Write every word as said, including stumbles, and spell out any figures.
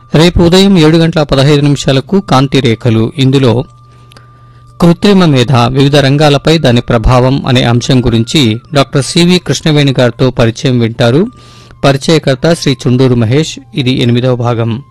రేపు ఉదయం ఏడు గంటల పదహైదు నిమిషాలకు కాంతి రేఖలు. ఇందులో కృత్రిమ మేధ వివిధ రంగాలపై దాని ప్రభావం అనే అంశం గురించి డాక్టర్ సివి కృష్ణవేణి గారితో పరిచయం వింటారు. పరిచయకర్త శ్రీ చుండూరు మహేష్. ఇది ఎనిమిదవ భాగం.